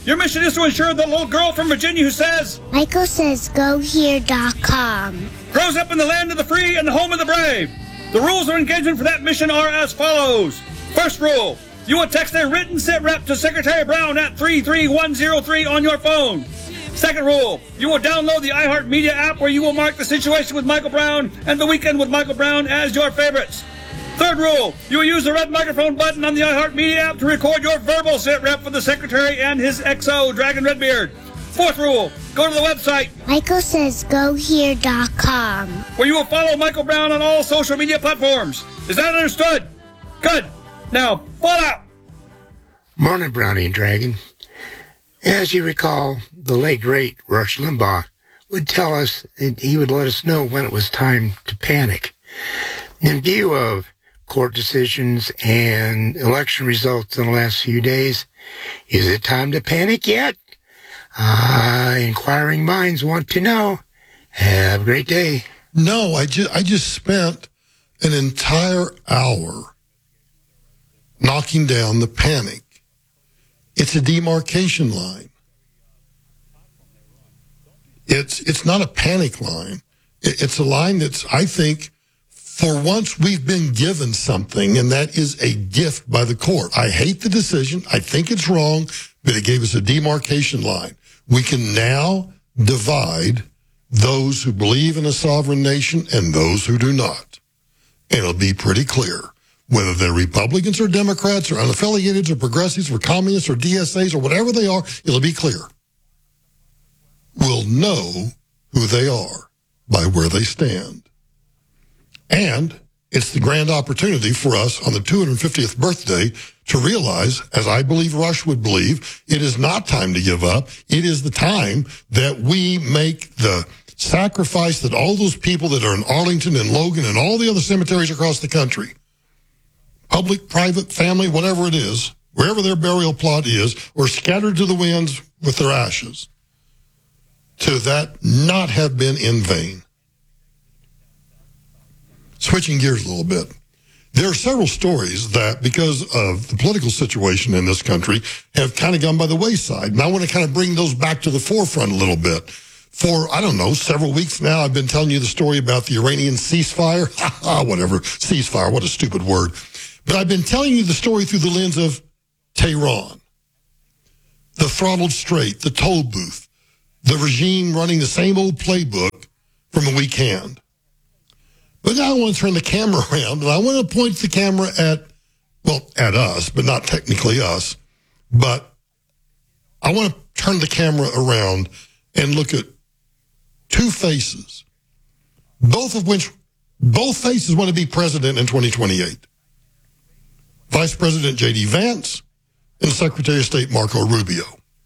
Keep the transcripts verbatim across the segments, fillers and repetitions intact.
Your mission is to ensure the little girl from Virginia who says, Michael says go here dot com. Grows up in the land of the free and the home of the brave. The rules of engagement for that mission are as follows. First rule, you will text a written sit rep to Secretary Brown at three three one zero three on your phone. Second rule, you will download the iHeartMedia app where you will mark The Situation with Michael Brown and The Weekend with Michael Brown as your favorites. Third rule, you will use the red microphone button on the iHeartMedia app to record your verbal sit rep for the Secretary and his X O, Dragon Redbeard. Fourth rule, go to the website, Michael says go here dot com, where you will follow Michael Brown on all social media platforms. Is that understood? Good. Now, fall out. Morning, Brownie and Dragon. As you recall, the late, great Rush Limbaugh would tell us that he would let us know when it was time to panic. In view of court decisions and election results in the last few days, is it time to panic yet? Uh, inquiring minds want to know. Have a great day. No, I just, I just spent an entire hour knocking down the panic. It's a demarcation line. It's, it's not a panic line. It's a line that's, I think, for once we've been given something, and that is a gift by the court. I hate the decision. I think it's wrong, but it gave us a demarcation line. We can now divide those who believe in a sovereign nation and those who do not. And it'll be pretty clear. Whether they're Republicans or Democrats or unaffiliated or progressives or communists or D S As or whatever they are, it'll be clear. We'll know who they are by where they stand. And it's the grand opportunity for us on the two hundred fiftieth birthday to realize, as I believe Rush would believe, it is not time to give up. It is the time that we make the sacrifice that all those people that are in Arlington and Logan and all the other cemeteries across the country, public, private, family, whatever it is, wherever their burial plot is, or scattered to the winds with their ashes, to that not have been in vain. Switching gears a little bit. There are several stories that, because of the political situation in this country, have kind of gone by the wayside. And I want to kind of bring those back to the forefront a little bit. For, I don't know, several weeks now, I've been telling you the story about the Iranian ceasefire. Whatever, ceasefire, what a stupid word. But I've been telling you the story through the lens of Tehran, the throttled strait, the toll booth, the regime running the same old playbook from a weak hand. But now I want to turn the camera around, and I want to point the camera at, well, at us, but not technically us. But I want to turn the camera around and look at two faces, both of which, both faces want to be president in twenty twenty-eight. Vice President J D Vance and Secretary of State Marco Rubio.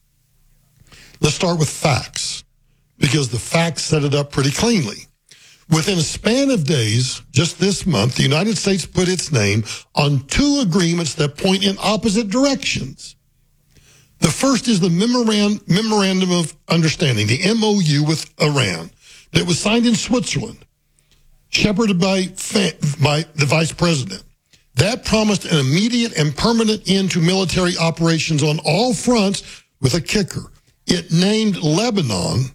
Let's start with facts, because the facts set it up pretty cleanly. Within a span of days, just this month, the United States put its name on two agreements that point in opposite directions. The first is the memorand- Memorandum of Understanding, the M O U with Iran, that was signed in Switzerland, shepherded by, by the Vice President. That promised an immediate and permanent end to military operations on all fronts with a kicker. It named Lebanon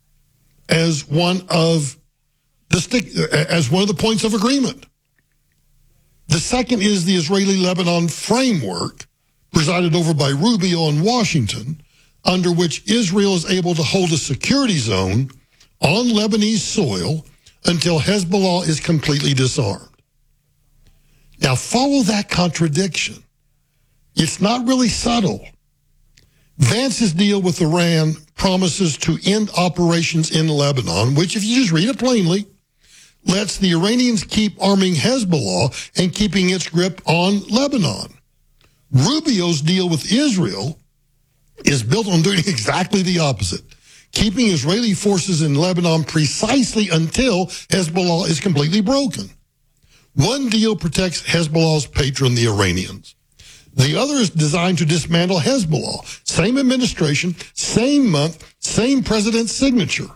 as one of the stick, as one of the points of agreement. The second is the Israeli-Lebanon framework, presided over by Rubio in Washington, under which Israel is able to hold a security zone on Lebanese soil until Hezbollah is completely disarmed. Now, follow that contradiction. It's not really subtle. Vance's deal with Iran promises to end operations in Lebanon, which, if you just read it plainly, lets the Iranians keep arming Hezbollah and keeping its grip on Lebanon. Rubio's deal with Israel is built on doing exactly the opposite, keeping Israeli forces in Lebanon precisely until Hezbollah is completely broken. One deal protects Hezbollah's patron, the Iranians. The other is designed to dismantle Hezbollah. Same administration, same month, same president's signature.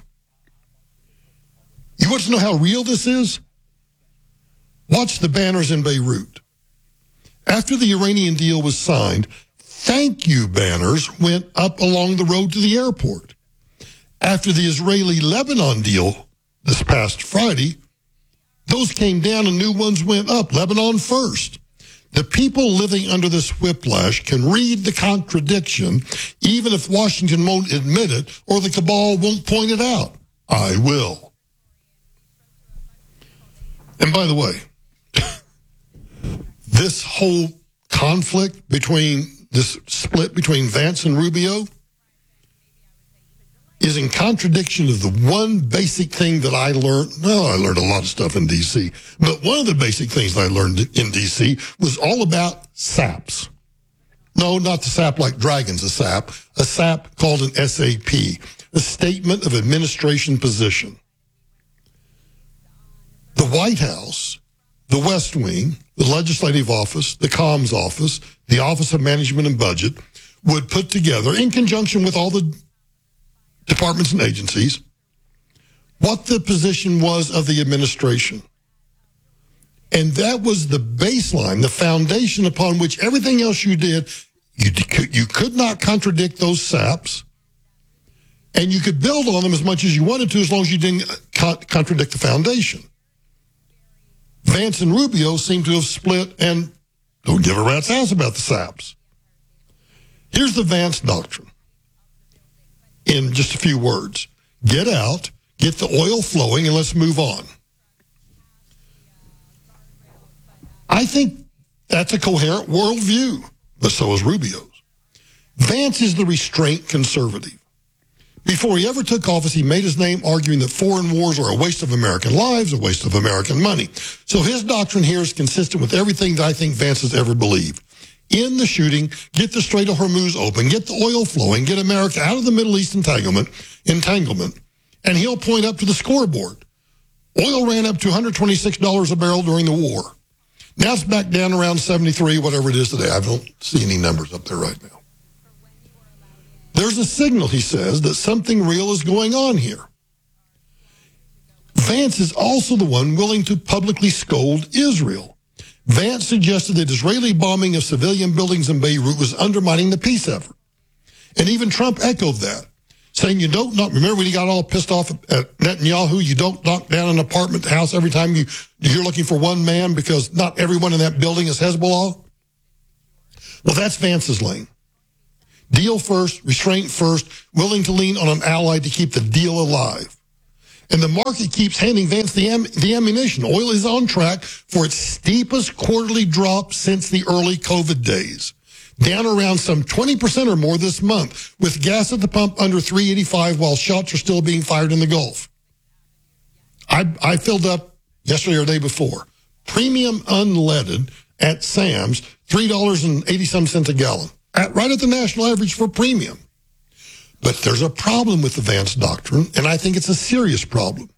You want to know how real this is? Watch the banners in Beirut. After the Iranian deal was signed, thank you banners went up along the road to the airport. After the Israeli-Lebanon deal this past Friday, those came down and new ones went up, Lebanon first. The people living under this whiplash can read the contradiction, even if Washington won't admit it or the cabal won't point it out. I will. And by the way, this whole conflict between, this split between Vance and Rubio is in contradiction of the one basic thing that I learned. Well, I learned a lot of stuff in D C, but one of the basic things that I learned in D C was all about S A Ps. No, not the S A P like dragons, a S A P. A S A P called an S A P, a Statement of Administration Position. The White House, the West Wing, the Legislative Office, the Comms Office, the Office of Management and Budget would put together, in conjunction with all the departments and agencies, what the position was of the administration. And that was the baseline, the foundation upon which everything else you did, you, you could not contradict those S A Ps, and you could build on them as much as you wanted to as long as you didn't con- contradict the foundation. Vance and Rubio seem to have split and don't give a rat's ass about the S A Ps. Here's the Vance doctrine. In just a few words, get out, get the oil flowing, and let's move on. I think that's a coherent worldview, but so is Rubio's. Vance is the restraint conservative. Before he ever took office, he made his name arguing that foreign wars are a waste of American lives, a waste of American money. So his doctrine here is consistent with everything that I think Vance has ever believed. In the shooting, get the Strait of Hormuz open, get the oil flowing, get America out of the Middle East entanglement, entanglement, and he'll point up to the scoreboard. Oil ran up to one hundred twenty-six dollars a barrel during the war. Now it's back down around seventy-three, whatever it is today. I don't see any numbers up there right now. There's a signal, he says, that something real is going on here. Vance is also the one willing to publicly scold Israel. Vance suggested that Israeli bombing of civilian buildings in Beirut was undermining the peace effort. And even Trump echoed that, saying you don't knock, remember when he got all pissed off at Netanyahu, you don't knock down an apartment house every time you, you're looking for one man because not everyone in that building is Hezbollah? Well, that's Vance's lane. Deal first, restraint first, willing to lean on an ally to keep the deal alive. And the market keeps handing Vance the, am- the ammunition. Oil is on track for its steepest quarterly drop since the early COVID days, down around some twenty percent or more this month, with gas at the pump under three eighty-five while shots are still being fired in the Gulf. I, I filled up yesterday or the day before, premium unleaded at Sam's, three dollars and eighty-some cents a gallon, at, right at the national average for premium. But there's a problem with the Vance doctrine, and I think it's a serious problem.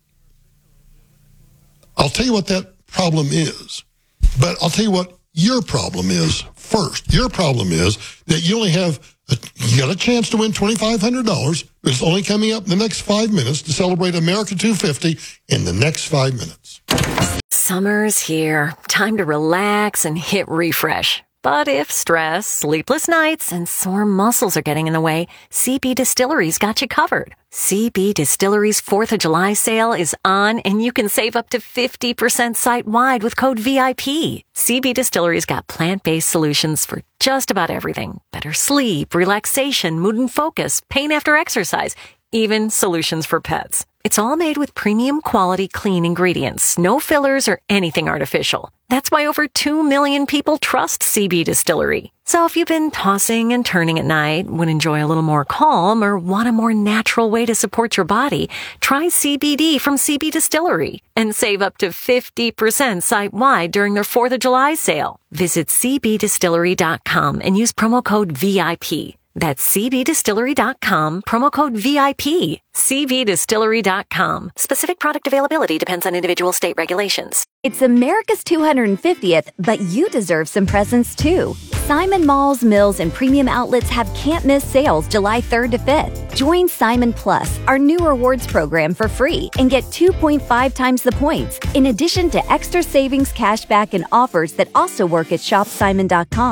I'll tell you what that problem is, but I'll tell you what your problem is first. Your problem is that you only have, a, you got a chance to win twenty-five hundred dollars, but it's only coming up in the next five minutes to celebrate America two fifty in the next five minutes. Summer's here. Time to relax and hit refresh. But if stress, sleepless nights, and sore muscles are getting in the way, C B Distillery's got you covered. C B Distillery's fourth of July sale is on, and you can save up to fifty percent site-wide with code V I P. C B Distillery's got plant-based solutions for just about everything. Better sleep, relaxation, mood and focus, pain after exercise, even solutions for pets. It's all made with premium quality clean ingredients, no fillers or anything artificial. That's why over two million people trust C B Distillery. So if you've been tossing and turning at night, would enjoy a little more calm, or want a more natural way to support your body, try C B D from C B Distillery and save up to fifty percent site-wide during their fourth of July sale. Visit c b distillery dot com and use promo code V I P. That's c b distillery dot com, promo code V I P. c b distillery dot com. Specific product availability depends on individual state regulations. It's America's two hundred fiftieth, but you deserve some presents too. Simon Malls, Mills, and Premium Outlets have can't-miss sales July third to fifth. Join Simon Plus, our new rewards program, for free and get two point five times the points, in addition to extra savings, cashback, and offers that also work at shop simon dot com.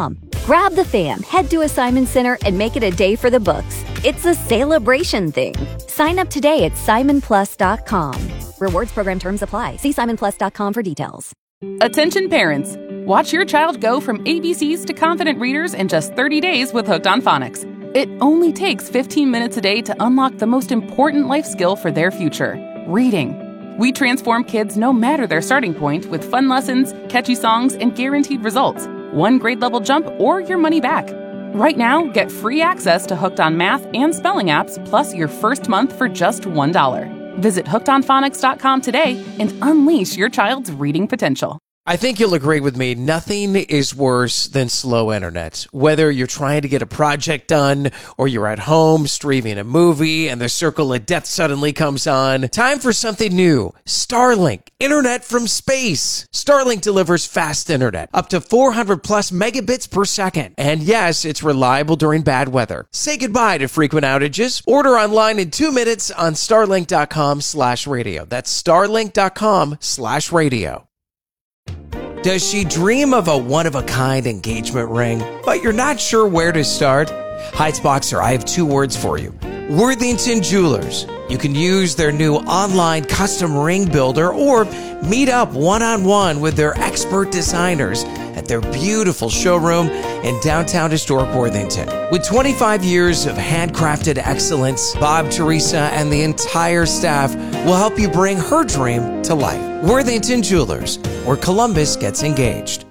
Grab the fam, head to a Simon Center, and make it a day for the books. It's a celebration thing. Sign up today at simon plus dot com. Rewards program terms apply. See simon plus dot com for details. Attention parents. Watch your child go from A B Cs to confident readers in just thirty days with Hooked on Phonics. It only takes fifteen minutes a day to unlock the most important life skill for their future, reading. We transform kids no matter their starting point with fun lessons, catchy songs, and guaranteed results. One grade level jump or your money back. Right now, get free access to Hooked on Math and Spelling apps, plus your first month for just one dollar. Visit hooked on phonics dot com today and unleash your child's reading potential. I think you'll agree with me. Nothing is worse than slow internet. Whether you're trying to get a project done or you're at home streaming a movie and the circle of death suddenly comes on, time for something new. Starlink, internet from space. Starlink delivers fast internet, up to four hundred plus megabits per second. And yes, it's reliable during bad weather. Say goodbye to frequent outages. Order online in two minutes on starlink dot com slash radio. That's starlink dot com slash radio. Does she dream of a one-of-a-kind engagement ring, but you're not sure where to start? Heights Boxer, I have two words for you. Worthington Jewelers. You can use their new online custom ring builder or meet up one-on-one with their expert designers at their beautiful showroom in downtown historic Worthington. With twenty-five years of handcrafted excellence, Bob, Teresa, and the entire staff will help you bring her dream to life. Worthington Jewelers, where Columbus gets engaged.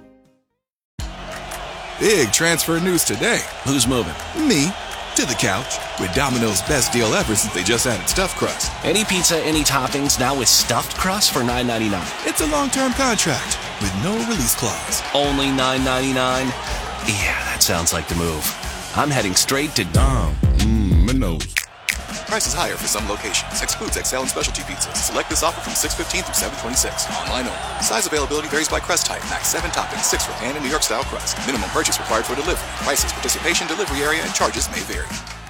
Big transfer news today. Who's moving? Me. To the couch. With Domino's best deal ever since they just added stuffed crust. Any pizza, any toppings, now with stuffed crust for nine ninety-nine. It's a long-term contract with no release clause. Only nine ninety-nine? Yeah, that sounds like the move. I'm heading straight to Dom. Mmm, Minos. Prices higher for some locations. Excludes X L and specialty pizzas. Select this offer from six fifteen through seven twenty-six. Online only. Size availability varies by crust type. Max seven toppings, six for pan and New York style crust. Minimum purchase required for delivery. Prices, participation, delivery area, and charges may vary.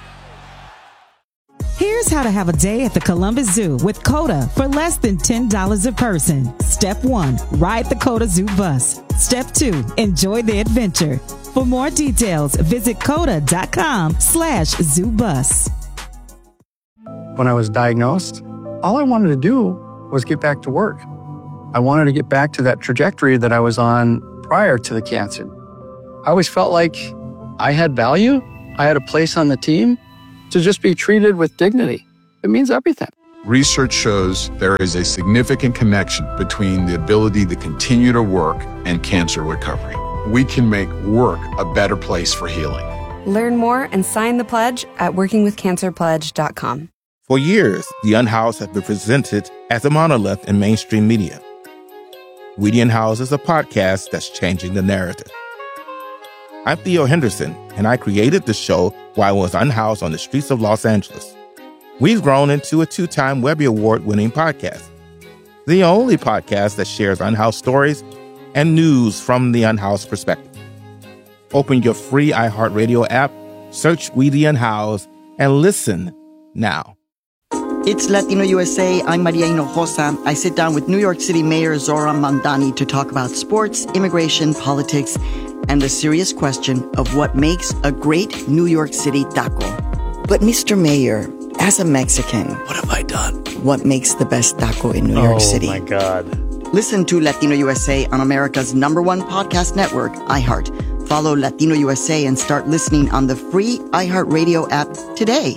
Here's how to have a day at the Columbus Zoo with COTA for less than ten dollars a person. Step one, ride the COTA Zoo bus. Step two, enjoy the adventure. For more details, visit coda.com slash zoo bus. When I was diagnosed, all I wanted to do was get back to work. I wanted to get back to that trajectory that I was on prior to the cancer. I always felt like I had value. I had a place on the team. To just be treated with dignity, it means everything. Research shows there is a significant connection between the ability to continue to work and cancer recovery. We can make work a better place for healing. Learn more and sign the pledge at working with cancer pledge dot com. For years, The Unhoused has been presented as a monolith in mainstream media. We the Unhoused is a podcast that's changing the narrative. I'm Theo Henderson, and I created the show while I was unhoused on the streets of Los Angeles. We've grown into a two-time Webby Award-winning podcast, the only podcast that shares unhoused stories and news from the unhoused perspective. Open your free iHeartRadio app, search We the Unhoused, and listen now. It's Latino U S A. I'm Maria Hinojosa. I sit down with New York City Mayor Zohran Mamdani to talk about sports, immigration, politics, and the serious question of what makes a great New York City taco. But Mister Mayor, as a Mexican, what have I done? What makes the best taco in New oh, York City? Oh, my God. Listen to Latino U S A on America's number one podcast network, iHeart. Follow Latino U S A and start listening on the free iHeartRadio app today.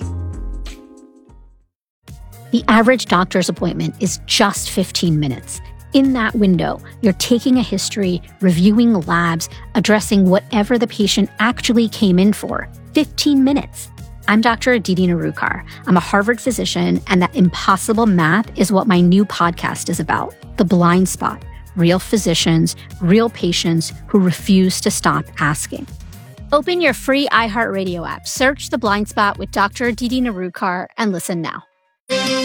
The average doctor's appointment is just fifteen minutes. In that window, you're taking a history, reviewing labs, addressing whatever the patient actually came in for. fifteen minutes. I'm Doctor Aditi Narukar. I'm a Harvard physician, and that impossible math is what my new podcast is about. The Blind Spot. Real physicians, real patients who refuse to stop asking. Open your free iHeartRadio app, search The Blind Spot with Doctor Aditi Narukar, and listen now.